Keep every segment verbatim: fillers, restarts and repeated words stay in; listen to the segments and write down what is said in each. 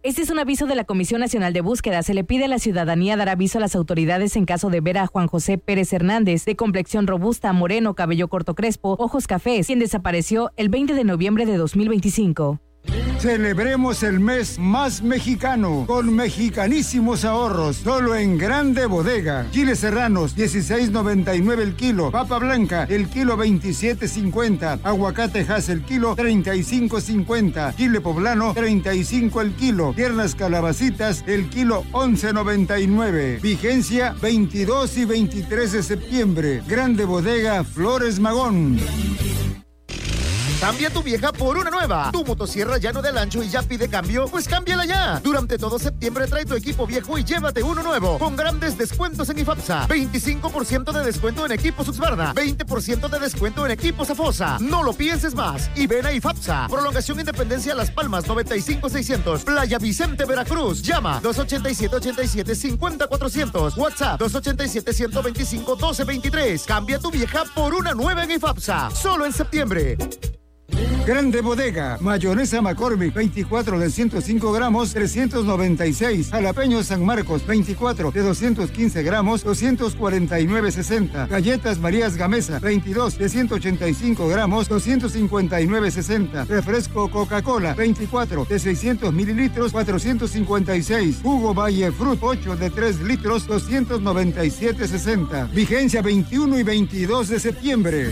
Este es un aviso de la Comisión Nacional de Búsqueda. Se le pide a la ciudadanía dar aviso a las autoridades en caso de ver a Juan José Pérez Hernández, de complexión robusta, moreno, cabello corto crespo, ojos cafés, quien desapareció el veinte de noviembre de dos mil veinticinco. Celebremos el mes más mexicano con mexicanísimos ahorros, solo en Grande Bodega. Chiles serranos, dieciséis noventa y nueve el kilo. Papa blanca, el kilo veintisiete cincuenta. Aguacate Hass, el kilo treinta y cinco cincuenta. Chile poblano, treinta y cinco el kilo. Piernas calabacitas, el kilo once noventa y nueve. Vigencia veintidós y veintitrés de septiembre. Grande Bodega, Flores Magón. Cambia tu vieja por una nueva. Tu motosierra ya no del ancho y ya pide cambio, pues cámbiala ya. Durante todo septiembre trae tu equipo viejo y llévate uno nuevo. Con grandes descuentos en IFAPSA. veinticinco por ciento de descuento en equipos Husqvarna. veinte por ciento de descuento en equipos Afosa. No lo pienses más y ven a IFAPSA. Prolongación Independencia Las Palmas noventa y cinco seiscientos. Playa Vicente, Veracruz. Llama dos ochenta y siete, ochenta y siete, cincuenta, cuatrocientos. WhatsApp dos ochenta y siete, ciento veinticinco, doce veintitrés. Cambia tu vieja por una nueva en IFAPSA. Solo en septiembre. Grande Bodega, mayonesa McCormick, veinticuatro de ciento cinco gramos, trescientos noventa y seis. Jalapeño San Marcos, veinticuatro de doscientos quince gramos, doscientos cuarenta y nueve sesenta. Galletas Marías Gamesa, veintidós de ciento ochenta y cinco gramos, doscientos cincuenta y nueve sesenta. Refresco Coca-Cola, veinticuatro de seiscientos mililitros, cuatrocientos cincuenta y seis. Jugo Valle Fruit, ocho de tres litros, doscientos noventa y siete sesenta. Vigencia veintiuno y veintidós de septiembre.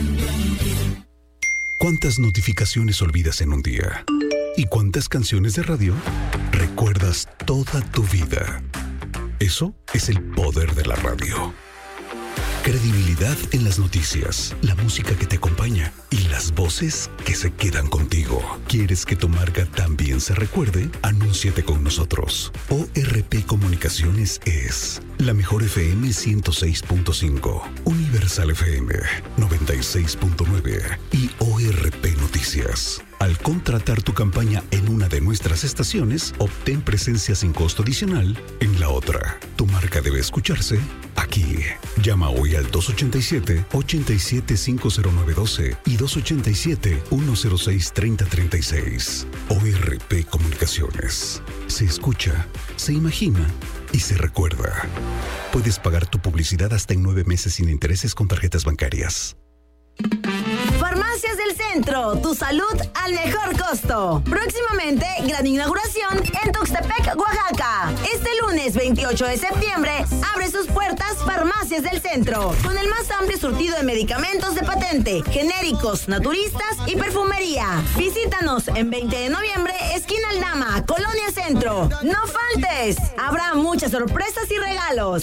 ¿Cuántas notificaciones olvidas en un día? ¿Y cuántas canciones de radio recuerdas toda tu vida? Eso es el poder de la radio. Credibilidad en las noticias, la música que te acompaña y las voces que se quedan contigo. ¿Quieres que tu marca también se recuerde? Anúnciate con nosotros. O R P Comunicaciones es la mejor F M ciento seis punto cinco, Universal F M noventa y seis punto nueve y O R P Noticias. Al contratar tu campaña en una de nuestras estaciones, obtén presencia sin costo adicional en la otra. Tu marca debe escucharse aquí. Llama hoy al dos ochenta y siete, ochenta y siete, cincuenta y nueve doce y dos ochenta y siete, ciento seis, treinta treinta y seis. O R P Comunicaciones. Se escucha, se imagina y se recuerda. Puedes pagar tu publicidad hasta en nueve meses sin intereses con tarjetas bancarias. Farmacias del Centro, tu salud al mejor costo. Próximamente, gran inauguración en Tuxtepec, Oaxaca. Este lunes veintiocho de septiembre, abre sus puertas Farmacias del Centro, con el más amplio surtido de medicamentos de patente, genéricos, naturistas y perfumería. Visítanos en veinte de noviembre, esquina Aldama, Colonia Centro. ¡No faltes! Habrá muchas sorpresas y regalos.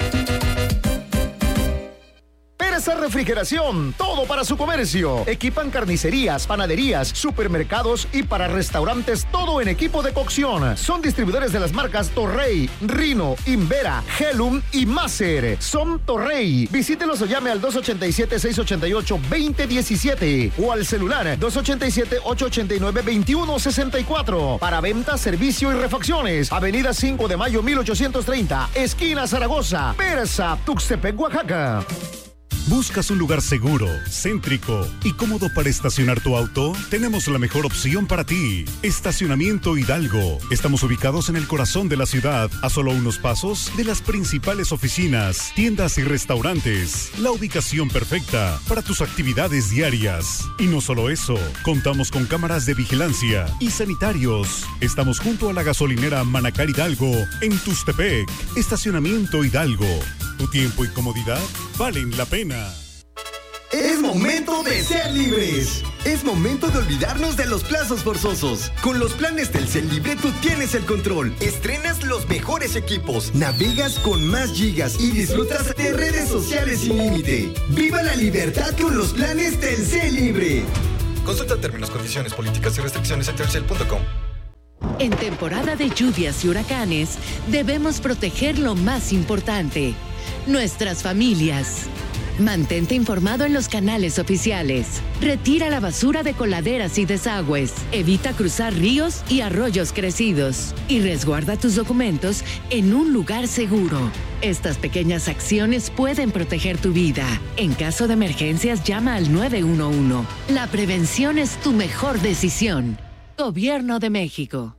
Persa Refrigeración, todo para su comercio. Equipan carnicerías, panaderías, supermercados y para restaurantes, todo en equipo de cocción. Son distribuidores de las marcas Torrey, Rino, Invera, Helum y Maser. Son Torrey. Visítelos o llame al dos ochenta y siete, seiscientos ochenta y ocho, veinte diecisiete o al celular dos ochenta y siete, ochocientos ochenta y nueve, veintiuno sesenta y cuatro. Para venta, servicio y refacciones. Avenida cinco de mayo, mil ochocientos treinta, esquina Zaragoza. Persa, Tuxtepec, Oaxaca. ¿Buscas un lugar seguro, céntrico y cómodo para estacionar tu auto? Tenemos la mejor opción para ti. Estacionamiento Hidalgo. Estamos ubicados en el corazón de la ciudad, a solo unos pasos de las principales oficinas, tiendas y restaurantes. La ubicación perfecta para tus actividades diarias. Y no solo eso, contamos con cámaras de vigilancia y sanitarios. Estamos junto a la gasolinera Manacar Hidalgo en Tuxtepec. Estacionamiento Hidalgo. Tu tiempo y comodidad valen la pena. Es momento de ser libres. Es momento de olvidarnos de los plazos forzosos. Con los planes Telcel Libre tú tienes el control. Estrenas los mejores equipos, navegas con más gigas y disfrutas de redes sociales sin límite. ¡Viva la libertad con los planes Telcel Libre! Consulta términos, condiciones, políticas y restricciones en telcel punto com. En temporada de lluvias y huracanes, debemos proteger lo más importante: nuestras familias. Mantente informado en los canales oficiales. Retira la basura de coladeras y desagües. Evita cruzar ríos y arroyos crecidos. Y resguarda tus documentos en un lugar seguro. Estas pequeñas acciones pueden proteger tu vida. En caso de emergencias, llama al nueve uno uno. La prevención es tu mejor decisión. Gobierno de México.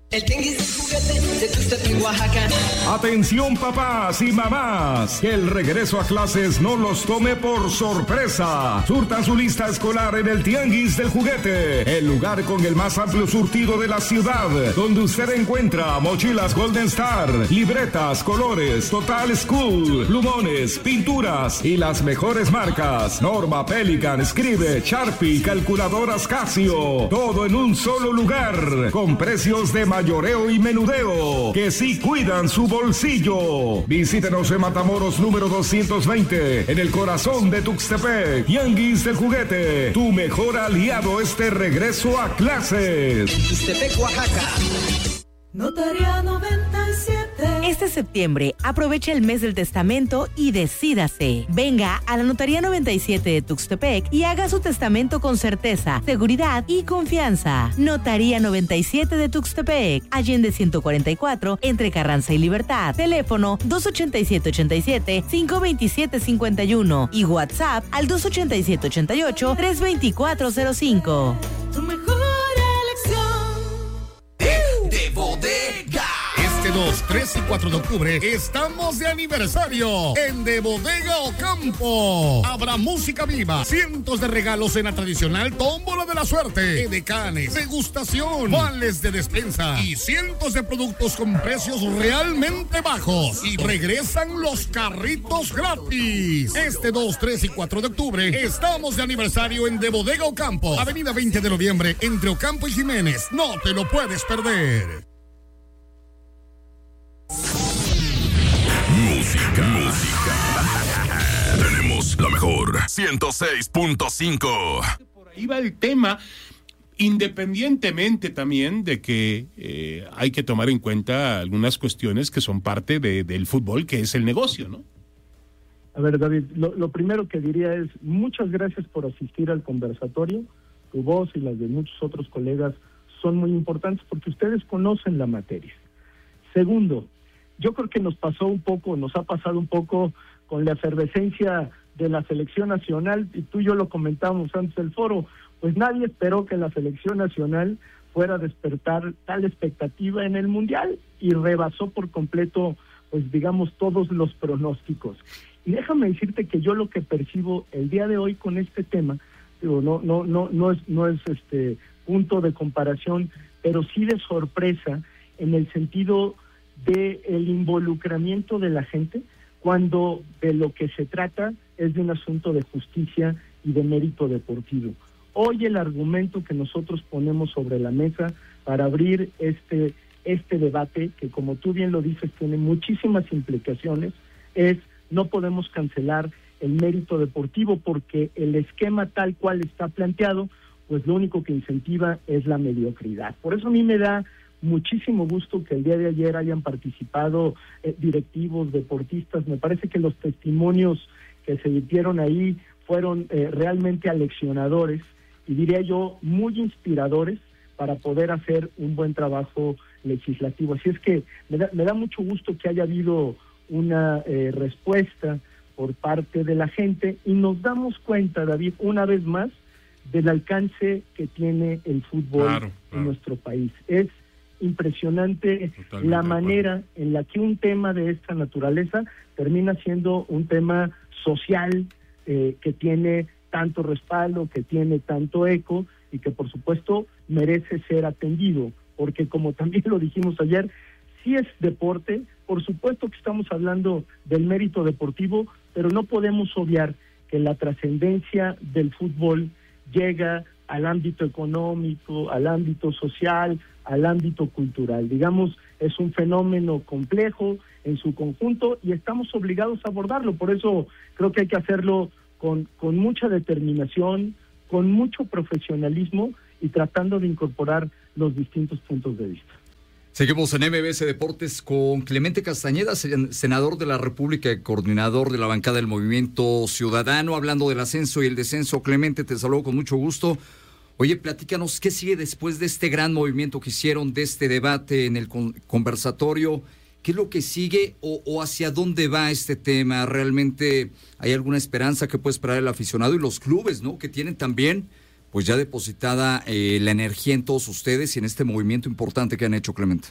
El tianguis del juguete de Tuxtepec, Oaxaca. Atención papás y mamás, que el regreso a clases no los tome por sorpresa. Surtan su lista escolar en el Tianguis del Juguete, el lugar con el más amplio surtido de la ciudad, donde usted encuentra mochilas Golden Star, libretas, colores, Total School, plumones, pinturas y las mejores marcas: Norma, Pelican, Scribe, Sharpie, calculadoras Casio. Todo en un solo lugar, con precios de mayoreo y menudeo, que sí cuidan su bolsillo. Visítenos en Matamoros número doscientos veinte, en el corazón de Tuxtepec. Tianguis del Juguete, tu mejor aliado este regreso a clases. Tuxtepec, Oaxaca. Notaría noventa y siete. Este septiembre, aprovecha el mes del testamento y decídase. Venga a la Notaría noventa y siete de Tuxtepec y haga su testamento con certeza, seguridad y confianza. Notaría noventa y siete de Tuxtepec, Allende ciento cuarenta y cuatro, entre Carranza y Libertad. Teléfono dos ochenta y siete ochenta y siete, cinco veintisiete cincuenta y uno y WhatsApp al dos ochenta y siete ochenta y ocho, tres veinticuatro cero cinco. Tu mejor de bodega. Este dos, tres y cuatro de octubre estamos de aniversario en De Bodega Ocampo. Habrá música viva, cientos de regalos en la tradicional tómbola de la suerte, edecanes, degustación, vales de despensa y cientos de productos con precios realmente bajos. Y regresan los carritos gratis. Este dos, tres y cuatro de octubre estamos de aniversario en De Bodega Ocampo, avenida veinte de noviembre, entre Ocampo y Jiménez. No te lo puedes perder. Música, música. Tenemos la mejor ciento seis punto cinco. Por ahí va el tema, independientemente también de que eh, hay que tomar en cuenta algunas cuestiones que son parte de, del fútbol, que es el negocio, ¿no? A ver, David, lo, lo primero que diría es muchas gracias por asistir al conversatorio. Tu voz y las de muchos otros colegas son muy importantes porque ustedes conocen la materia. Segundo, yo creo que nos pasó un poco, nos ha pasado un poco con la efervescencia de la selección nacional, y tú y yo lo comentábamos antes del foro, pues nadie esperó que la selección nacional fuera a despertar tal expectativa en el Mundial, y rebasó por completo, pues digamos, todos los pronósticos. Y déjame decirte que yo lo que percibo el día de hoy con este tema, digo, no, no, no, no es, no es este punto de comparación, pero sí de sorpresa, en el sentido de el involucramiento de la gente, cuando de lo que se trata es de un asunto de justicia y de mérito deportivo. Hoy el argumento que nosotros ponemos sobre la mesa para abrir este, este debate, que como tú bien lo dices, tiene muchísimas implicaciones, es no podemos cancelar el mérito deportivo porque el esquema tal cual está planteado, pues lo único que incentiva es la mediocridad. Por eso a mí me da muchísimo gusto que el día de ayer hayan participado eh, directivos, deportistas. Me parece que los testimonios que se dieron ahí fueron eh, realmente aleccionadores y diría yo muy inspiradores para poder hacer un buen trabajo legislativo. Así es que me da, me da mucho gusto que haya habido una eh, respuesta por parte de la gente y nos damos cuenta, David, una vez más, del alcance que tiene el fútbol claro, claro. en nuestro país. Es impresionante Totalmente la manera en la que un tema de esta naturaleza termina siendo un tema social eh, que tiene tanto respaldo, que tiene tanto eco y que por supuesto merece ser atendido, porque como también lo dijimos ayer, sí es deporte, por supuesto que estamos hablando del mérito deportivo, pero no podemos obviar que la trascendencia del fútbol llega al ámbito económico, al ámbito social, al ámbito cultural. Digamos, es un fenómeno complejo en su conjunto y estamos obligados a abordarlo. Por eso creo que hay que hacerlo con, con mucha determinación, con mucho profesionalismo y tratando de incorporar los distintos puntos de vista. Seguimos en M B S Deportes con Clemente Castañeda, senador de la República y coordinador de la bancada del Movimiento Ciudadano, hablando del ascenso y el descenso. Clemente, te saludo con mucho gusto. Oye, platícanos, ¿qué sigue después de este gran movimiento que hicieron, de este debate en el con- conversatorio? ¿Qué es lo que sigue o, o hacia dónde va este tema? ¿Realmente hay alguna esperanza que puede esperar el aficionado y los clubes, ¿no? Que tienen también pues ya depositada eh, la energía en todos ustedes y en este movimiento importante que han hecho, Clemente.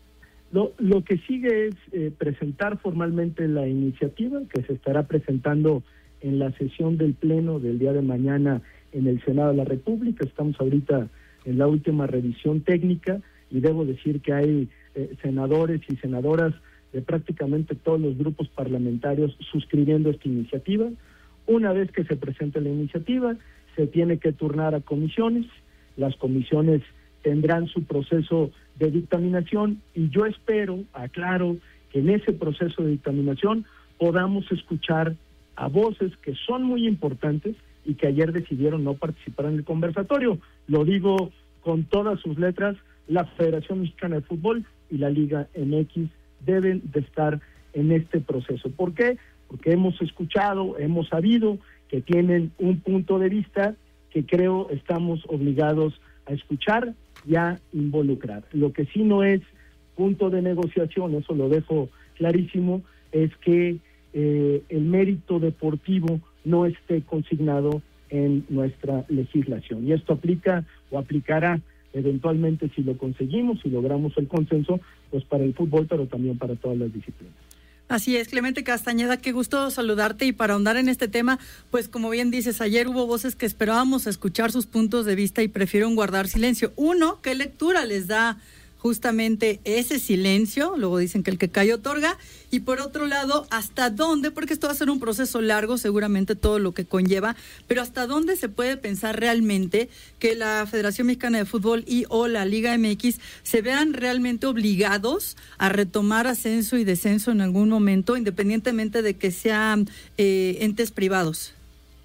Lo, lo que sigue es eh, presentar formalmente la iniciativa que se estará presentando en la sesión del Pleno del día de mañana en el Senado de la República. Estamos ahorita en la última revisión técnica y debo decir que hay eh, senadores y senadoras de prácticamente todos los grupos parlamentarios suscribiendo esta iniciativa. Una vez que se presente la iniciativa, se tiene que turnar a comisiones, las comisiones tendrán su proceso de dictaminación y yo espero, aclaro, que en ese proceso de dictaminación podamos escuchar a voces que son muy importantes y que ayer decidieron no participar en el conversatorio. Lo digo con todas sus letras, la Federación Mexicana de Fútbol y la Liga M X deben de estar en este proceso. ¿Por qué? Porque hemos escuchado, hemos sabido que tienen un punto de vista que creo estamos obligados a escuchar y a involucrar. Lo que sí no es punto de negociación, eso lo dejo clarísimo, es que eh, el mérito deportivo no esté consignado en nuestra legislación. Y esto aplica o aplicará eventualmente si lo conseguimos, si logramos el consenso, pues para el fútbol, pero también para todas las disciplinas. Así es, Clemente Castañeda, qué gusto saludarte, y para ahondar en este tema, pues como bien dices, ayer hubo voces que esperábamos escuchar sus puntos de vista y prefirieron guardar silencio. Uno, ¿qué lectura les da justamente ese silencio? Luego dicen que el que calla otorga. Y por otro lado, ¿hasta dónde? Porque esto va a ser un proceso largo, seguramente todo lo que conlleva, pero ¿hasta dónde se puede pensar realmente que la Federación Mexicana de Fútbol y o la Liga M X se vean realmente obligados a retomar ascenso y descenso en algún momento, independientemente de que sean eh, entes privados?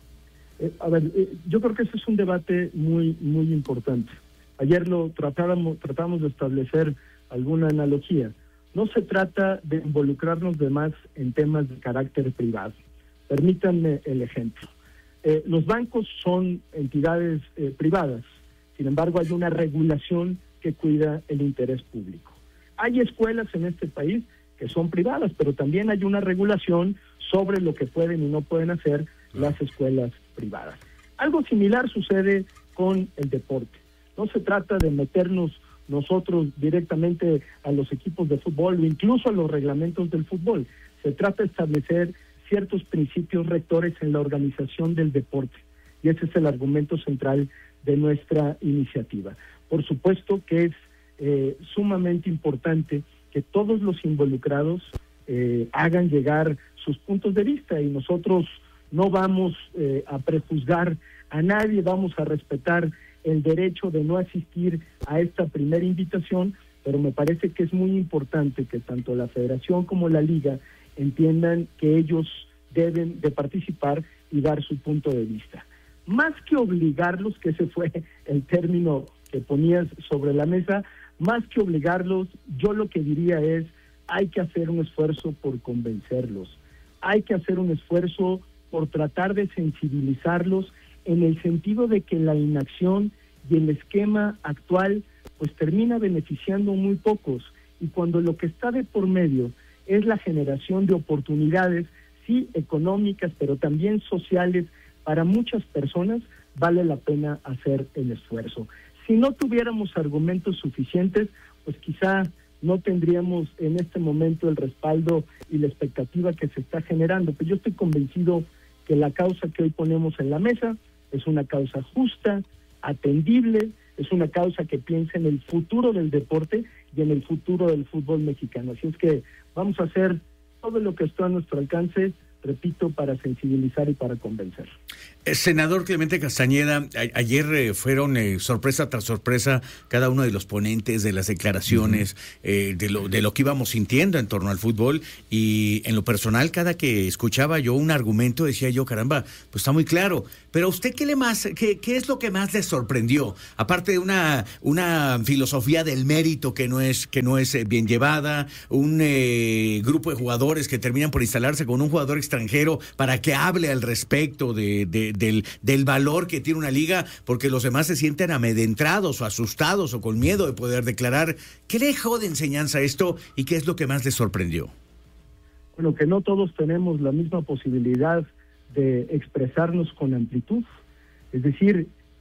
Eh, a ver, eh, yo creo que ese es un debate muy, muy importante. Ayer lo tratábamos, tratamos de establecer alguna analogía. No se trata de involucrarnos de más en temas de carácter privado. Permítanme el ejemplo. Eh, los bancos son entidades eh, privadas, sin embargo hay una regulación que cuida el interés público. Hay escuelas en este país que son privadas, pero también hay una regulación sobre lo que pueden y no pueden hacer las escuelas privadas. Algo similar sucede con el deporte. No se trata de meternos nosotros directamente a los equipos de fútbol o incluso a los reglamentos del fútbol. Se trata de establecer ciertos principios rectores en la organización del deporte. Y ese es el argumento central de nuestra iniciativa. Por supuesto que es eh, sumamente importante que todos los involucrados eh, hagan llegar sus puntos de vista y nosotros no vamos eh, a prejuzgar a nadie, vamos a respetar el derecho de no asistir a esta primera invitación, pero me parece que es muy importante que tanto la Federación como la Liga entiendan que ellos deben de participar y dar su punto de vista. Más que obligarlos, que ese fue el término que ponías sobre la mesa, más que obligarlos, yo lo que diría es, hay que hacer un esfuerzo por convencerlos, hay que hacer un esfuerzo por tratar de sensibilizarlos en el sentido de que la inacción y el esquema actual pues termina beneficiando muy pocos, y cuando lo que está de por medio es la generación de oportunidades, sí, económicas, pero también sociales para muchas personas, vale la pena hacer el esfuerzo. Si no tuviéramos argumentos suficientes, pues quizá no tendríamos en este momento el respaldo y la expectativa que se está generando, pero yo estoy convencido que la causa que hoy ponemos en la mesa es una causa justa, atendible, es una causa que piensa en el futuro del deporte y en el futuro del fútbol mexicano. Así es que vamos a hacer todo lo que está a nuestro alcance, repito, para sensibilizar y para convencer. Eh, senador Clemente Castañeda, a- ayer eh, fueron eh, sorpresa tras sorpresa cada uno de los ponentes, de las declaraciones, uh-huh. eh, de lo de lo que íbamos sintiendo en torno al fútbol, y en lo personal, cada que escuchaba yo un argumento decía yo, caramba, pues está muy claro. Pero a usted, ¿qué le más, qué, qué es lo que más le sorprendió? Aparte de una una filosofía del mérito que no es que no es eh, bien llevada, un eh, grupo de jugadores que terminan por instalarse con un jugador extranjero para que hable al respecto de, de del, del valor que tiene una liga, porque los demás se sienten amedrentados o asustados o con miedo de poder declarar. ¿Qué le dejó de enseñanza esto y qué es lo que más le sorprendió? Bueno, que no todos tenemos la misma posibilidad de expresarnos con amplitud. Es decir,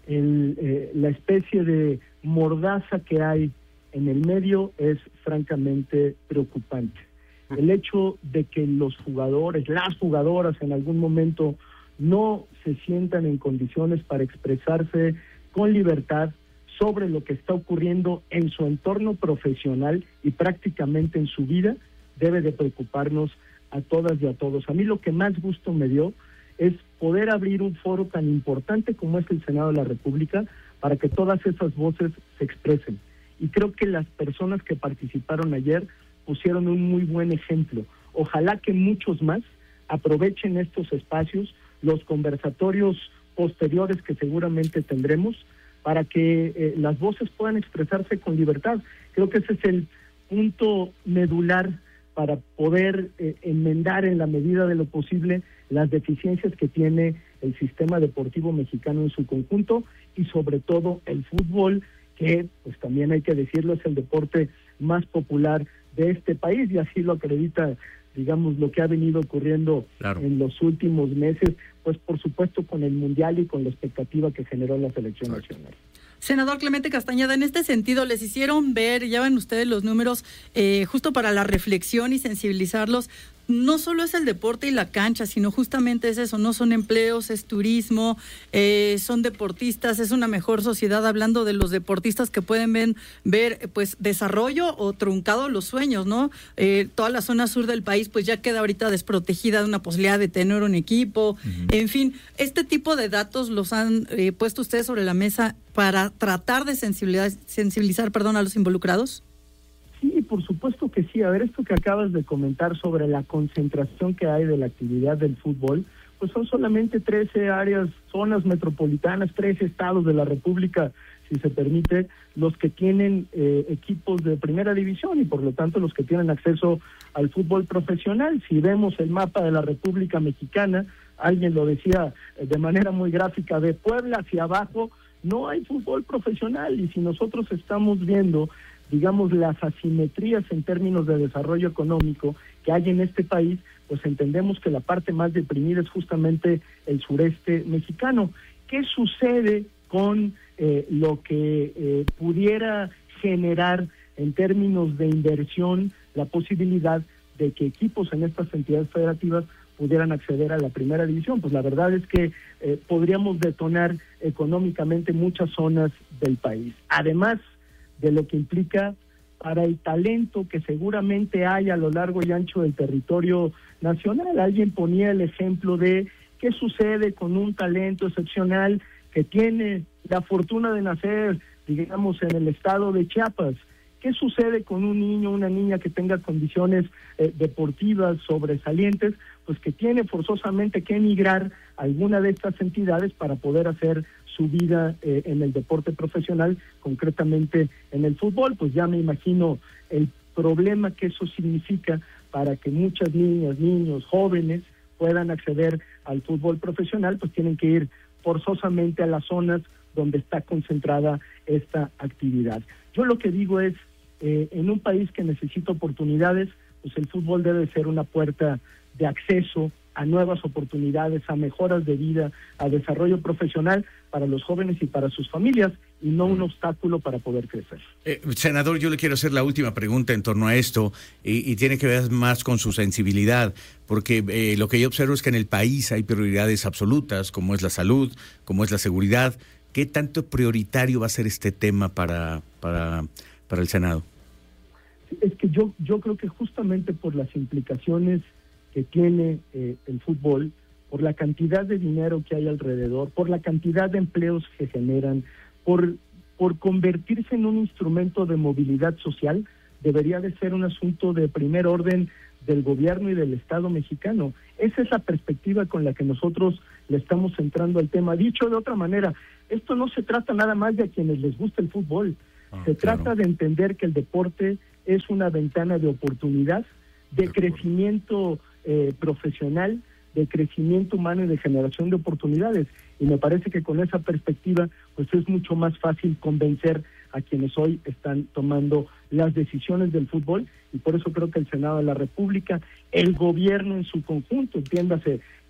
el, eh, la especie de mordaza que hay en el medio es francamente preocupante. El hecho de que los jugadores, las jugadoras en algún momento no se sientan en condiciones para expresarse con libertad sobre lo que está ocurriendo en su entorno profesional y prácticamente en su vida, debe de preocuparnos a todas y a todos. A mí lo que más gusto me dio es poder abrir un foro tan importante como es el Senado de la República para que todas esas voces se expresen. Y creo que las personas que participaron ayer pusieron un muy buen ejemplo. Ojalá que muchos más aprovechen estos espacios, los conversatorios posteriores que seguramente tendremos, para que eh, las voces puedan expresarse con libertad. Creo que ese es el punto medular para poder eh, enmendar en la medida de lo posible las deficiencias que tiene el sistema deportivo mexicano en su conjunto y sobre todo el fútbol, que pues también hay que decirlo, es el deporte más popular de este país y así lo acredita, digamos, lo que ha venido ocurriendo claro. en los últimos meses, pues por supuesto con el Mundial y con la expectativa que generó la selección Exacto. nacional. Senador Clemente Castañeda, en este sentido, les hicieron ver, ya ven ustedes los números, eh, justo para la reflexión y sensibilizarlos. No solo es el deporte y la cancha, sino justamente es eso, no son empleos, es turismo, eh, son deportistas, es una mejor sociedad, hablando de los deportistas que pueden ver, ver pues desarrollo o truncado los sueños, ¿no? Eh, toda la zona sur del país pues ya queda ahorita desprotegida de una posibilidad de tener un equipo, uh-huh. en fin, este tipo de datos los han eh, puesto ustedes sobre la mesa para tratar de sensibilizar, sensibilizar perdón, a los involucrados. Sí, por supuesto que sí. A ver, esto que acabas de comentar sobre la concentración que hay de la actividad del fútbol, pues son solamente trece áreas, zonas metropolitanas, trece estados de la República, si se permite, los que tienen eh, equipos de primera división y por lo tanto los que tienen acceso al fútbol profesional. Si vemos el mapa de la República Mexicana, alguien lo decía de manera muy gráfica, de Puebla hacia abajo no hay fútbol profesional, y si nosotros estamos viendo, digamos, las asimetrías en términos de desarrollo económico que hay en este país, pues entendemos que la parte más deprimida es justamente el sureste mexicano. ¿Qué sucede con eh, lo que eh, pudiera generar en términos de inversión la posibilidad de que equipos en estas entidades federativas pudieran acceder a la primera división? Pues la verdad es que eh, podríamos detonar económicamente muchas zonas del país. Además de lo que implica para el talento que seguramente hay a lo largo y ancho del territorio nacional. Alguien ponía el ejemplo de qué sucede con un talento excepcional que tiene la fortuna de nacer, digamos, en el estado de Chiapas. ¿Qué sucede con un niño, una niña que tenga condiciones eh, deportivas sobresalientes? Pues que tiene forzosamente que emigrar a alguna de estas entidades para poder hacer su vida eh, en el deporte profesional, concretamente en el fútbol. Pues ya me imagino el problema que eso significa para que muchas niñas, niños, jóvenes puedan acceder al fútbol profesional, pues tienen que ir forzosamente a las zonas donde está concentrada esta actividad. Yo lo que digo es, eh, en un país que necesita oportunidades, pues el fútbol debe ser una puerta de acceso a nuevas oportunidades, a mejoras de vida, a desarrollo profesional para los jóvenes y para sus familias, y no un obstáculo para poder crecer. Eh, senador, yo le quiero hacer la última pregunta en torno a esto, y, y tiene que ver más con su sensibilidad, porque eh, lo que yo observo es que en el país hay prioridades absolutas, como es la salud, como es la seguridad. ¿Qué tanto prioritario va a ser este tema para, para, para el Senado? Es que yo, yo creo que justamente por las implicaciones que tiene eh, el fútbol, por la cantidad de dinero que hay alrededor, por la cantidad de empleos que generan, por, por convertirse en un instrumento de movilidad social, debería de ser un asunto de primer orden del gobierno y del Estado mexicano. Esa es la perspectiva con la que nosotros le estamos entrando al tema. Dicho de otra manera, esto no se trata nada más de a quienes les gusta el fútbol, ah, se claro. trata de entender que el deporte es una ventana de oportunidad, de, de crecimiento eh, profesional, de crecimiento humano y de generación de oportunidades. Y me parece que con esa perspectiva, pues es mucho más fácil convencer a quienes hoy están tomando las decisiones del fútbol, y por eso creo que el Senado de la República, el gobierno en su conjunto, entiéndase,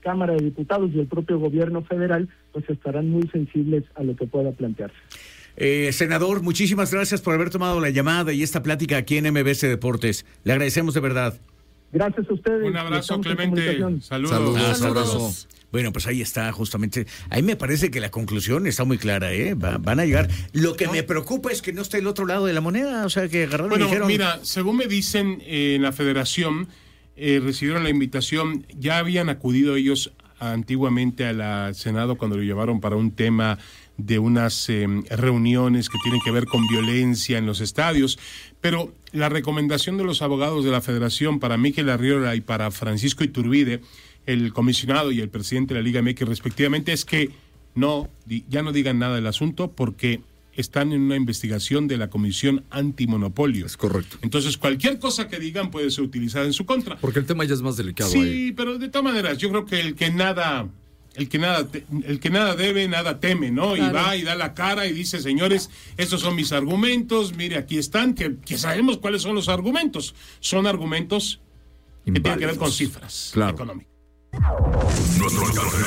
Cámara de Diputados y el propio gobierno federal pues estarán muy sensibles a lo que pueda plantearse. Eh, senador, muchísimas gracias por haber tomado la llamada y esta plática aquí en M B C Deportes. Le agradecemos de verdad. Gracias a ustedes. Un abrazo, Clemente. Saludos. Saludos. Saludos. Bueno, pues ahí está, justamente. Ahí me parece que la conclusión está muy clara, ¿eh? Va, van a llegar. Lo que no. me preocupa es que no está el otro lado de la moneda, o sea, que agarraron bueno, y dijeron... mira, según me dicen eh, en la federación, eh, recibieron la invitación, ya habían acudido ellos antiguamente a la Senado cuando lo llevaron para un tema de unas eh, reuniones que tienen que ver con violencia en los estadios, pero la recomendación de los abogados de la Federación para Mikel Arriola y para Francisco Iturbide, el comisionado y el presidente de la Liga M X respectivamente, es que no, ya no digan nada del asunto porque están en una investigación de la Comisión Antimonopolio. Es correcto. Entonces, cualquier cosa que digan puede ser utilizada en su contra. Porque el tema ya es más delicado. Sí, ahí. pero de todas maneras, yo creo que el que nada... El que nada el que nada debe, nada teme, ¿no? Claro. Y va y da la cara y dice, señores, estos son mis argumentos, mire, aquí están, que, que sabemos cuáles son los argumentos. Son argumentos que Inválidos. tienen que ver con cifras claro. económicas. Nuestro alcance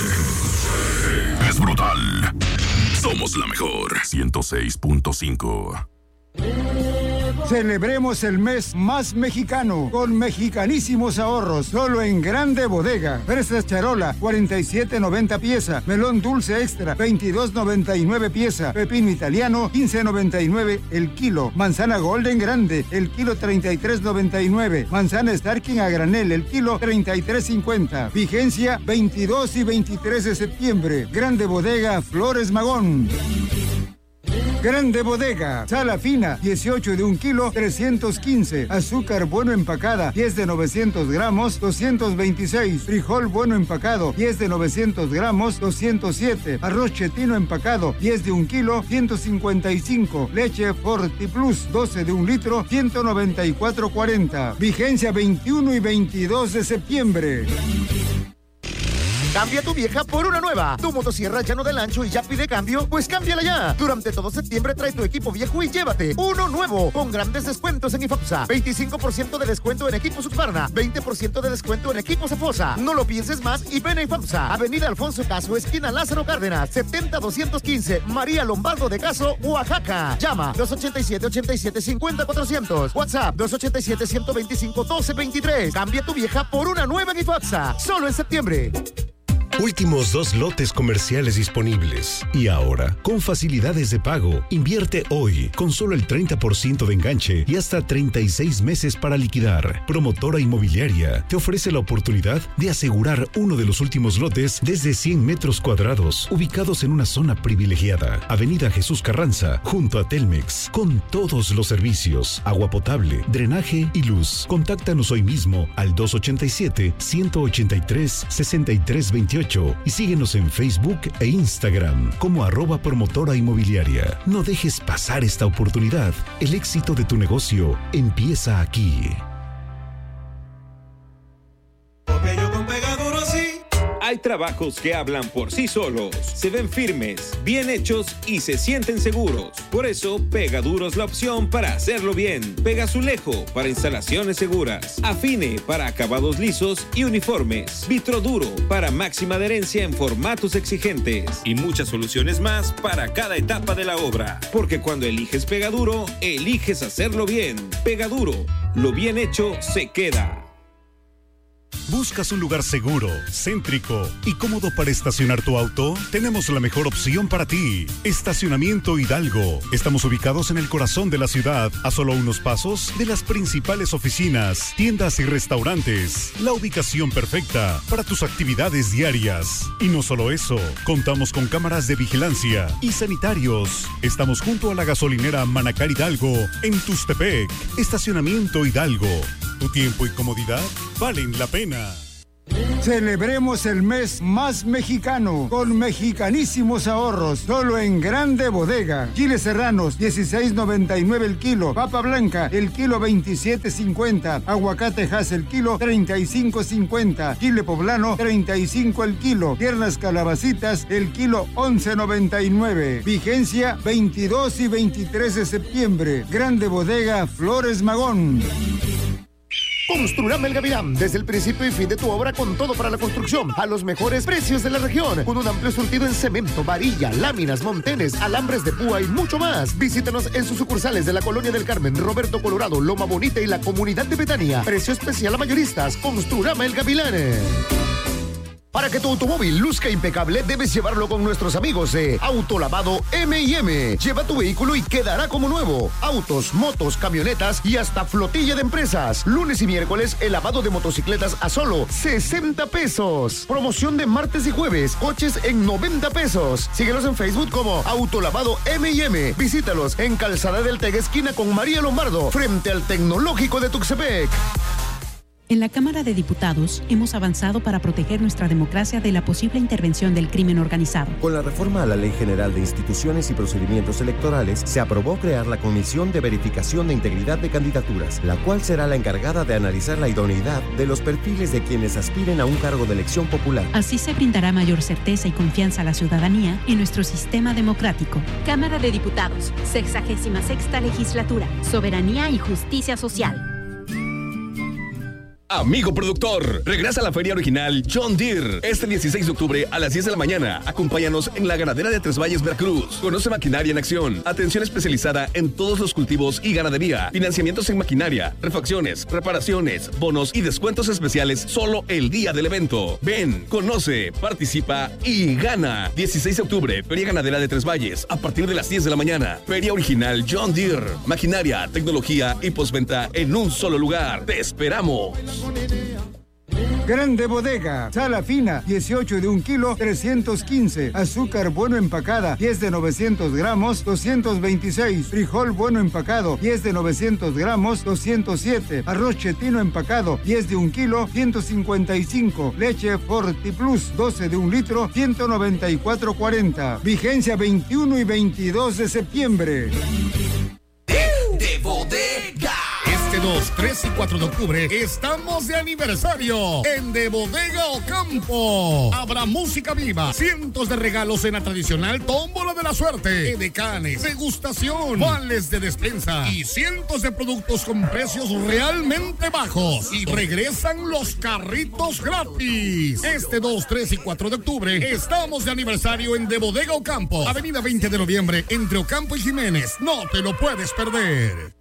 es brutal. Somos la mejor. ciento seis punto cinco. Celebremos el mes más mexicano con mexicanísimos ahorros. Solo en Grande Bodega. Fresas charola, cuarenta y siete noventa pieza. Melón dulce extra, veintidós noventa y nueve pieza. Pepino italiano, quince noventa y nueve el kilo. Manzana golden grande, el kilo treinta y tres noventa y nueve. Manzana Starking a granel, el kilo treinta y tres cincuenta. Vigencia veintidós y veintitrés de septiembre. Grande Bodega, Flores Magón. Grande Bodega, sala fina, dieciocho de un kilo, trescientos quince. Azúcar bueno empacada, diez de novecientos gramos, doscientos veintiséis. Frijol bueno empacado, diez de novecientos gramos, doscientos siete. Arroz chetino empacado, diez de un kilo, ciento cincuenta y cinco. Leche Forti Plus, doce de un litro, ciento noventa y cuatro cuarenta. Vigencia veintiuno y veintidós de septiembre. Cambia tu vieja por una nueva. Tu motosierra ya no del ancho y ya pide cambio, pues cámbiala ya. Durante todo septiembre trae tu equipo viejo y llévate uno nuevo con grandes descuentos en IFOPSA. veinticinco por ciento de descuento en equipos Husqvarna, veinte por ciento de descuento en equipos Efosa. No lo pienses más y ven a IFOPSA. Avenida Alfonso Caso, esquina Lázaro Cárdenas, setenta doscientos quince, María Lombardo de Caso, Oaxaca. Llama dos ochenta y siete, ochenta y siete, cincuenta, cuatrocientos. WhatsApp dos ochenta y siete, ciento veinticinco, doce veintitrés. Cambia tu vieja por una nueva en IFOPSA. Solo en septiembre. Últimos dos lotes comerciales disponibles. Y ahora, con facilidades de pago, invierte hoy con solo el treinta por ciento de enganche y hasta treinta y seis meses para liquidar. Promotora Inmobiliaria te ofrece la oportunidad de asegurar uno de los últimos lotes desde cien metros cuadrados, ubicados en una zona privilegiada. Avenida Jesús Carranza, junto a Telmex, con todos los servicios, agua potable, drenaje y luz. Contáctanos hoy mismo al dos ochenta y siete, ciento ochenta y tres, sesenta y tres veintiocho y síguenos en Facebook e Instagram como arroba promotora inmobiliaria. No dejes pasar esta oportunidad. El éxito de tu negocio empieza aquí. Hay trabajos que hablan por sí solos, se ven firmes, bien hechos y se sienten seguros. Por eso, Pegaduro es la opción para hacerlo bien. Pegazulejo para instalaciones seguras. Afine para acabados lisos y uniformes. Vitroduro para máxima adherencia en formatos exigentes. Y muchas soluciones más para cada etapa de la obra. Porque cuando eliges Pegaduro, eliges hacerlo bien. Pegaduro, lo bien hecho se queda. ¿Buscas un lugar seguro, céntrico y cómodo para estacionar tu auto? Tenemos la mejor opción para ti. Estacionamiento Hidalgo. Estamos ubicados en el corazón de la ciudad, a solo unos pasos de las principales oficinas, tiendas y restaurantes. La ubicación perfecta para tus actividades diarias. Y no solo eso, contamos con cámaras de vigilancia y sanitarios. Estamos junto a la gasolinera Manacar Hidalgo en Tustepec. Estacionamiento Hidalgo. Tu tiempo y comodidad valen la pena. Celebremos el mes más mexicano con mexicanísimos ahorros. Solo en Grande Bodega. Chiles serranos, dieciséis noventa y nueve el kilo. Papa blanca, el kilo veintisiete cincuenta. Aguacate Hass, el kilo treinta y cinco cincuenta. Chile poblano, treinta y cinco el kilo. Tiernas calabacitas, el kilo once noventa y nueve. Vigencia veintidós y veintitrés de septiembre. Grande Bodega, Flores Magón. Construrama El Gavilán, desde el principio y fin de tu obra con todo para la construcción, a los mejores precios de la región, con un amplio surtido en cemento, varilla, láminas, montenes, alambres de púa y mucho más. Visítanos en sus sucursales de la Colonia del Carmen, Roberto Colorado, Loma Bonita y la Comunidad de Betania. Precio especial a mayoristas. Construrama El Gavilán. Para que tu automóvil luzca impecable, debes llevarlo con nuestros amigos de Autolavado eme y eme. Lleva tu vehículo y quedará como nuevo. Autos, motos, camionetas y hasta flotilla de empresas. Lunes y miércoles, el lavado de motocicletas a solo sesenta pesos. Promoción de martes y jueves, coches en noventa pesos. Síguelos en Facebook como Autolavado eme y eme. Visítalos en Calzada del Tega, esquina con María Lombardo, frente al Tecnológico de Tuxtepec. En la Cámara de Diputados hemos avanzado para proteger nuestra democracia de la posible intervención del crimen organizado. Con la reforma a la Ley General de Instituciones y Procedimientos Electorales, se aprobó crear la Comisión de Verificación de Integridad de Candidaturas, la cual será la encargada de analizar la idoneidad de los perfiles de quienes aspiren a un cargo de elección popular. Así se brindará mayor certeza y confianza a la ciudadanía en nuestro sistema democrático. Cámara de Diputados, sexagésima sexta legislatura, soberanía y justicia social. Amigo productor, regresa a la feria original John Deere este dieciséis de octubre a las diez de la mañana. Acompáñanos en la ganadera de Tres Valles, Veracruz. Conoce maquinaria en acción, atención especializada en todos los cultivos y ganadería, financiamientos en maquinaria, refacciones, reparaciones, bonos y descuentos especiales solo el día del evento. Ven, conoce, participa y gana. dieciséis de octubre, Feria Ganadera de Tres Valles, a partir de las diez de la mañana. Feria original John Deere, maquinaria, tecnología y postventa en un solo lugar. Te esperamos. Grande Bodega, sala fina, dieciocho de un kilo, trescientos quince. Azúcar bueno empacada, diez de novecientos gramos, doscientos veintiséis. Frijol bueno empacado, diez de novecientos gramos, doscientos siete. Arroz chetino empacado, diez de un kilo, ciento cincuenta y cinco. Leche Forti Plus, doce de un litro, ciento noventa y cuatro cuarenta. Vigencia veintiuno y veintidós de septiembre. De, de Bodega. Este dos, tres y cuatro de octubre estamos de aniversario en De Bodega Ocampo. Habrá música viva, cientos de regalos en la tradicional tómbola de la suerte, edecanes, degustación, vales de despensa y cientos de productos con precios realmente bajos. Y regresan los carritos gratis. Este dos, tres y cuatro de octubre estamos de aniversario en De Bodega Ocampo, Avenida veinte de noviembre entre Ocampo y Jiménez. No te lo puedes perder.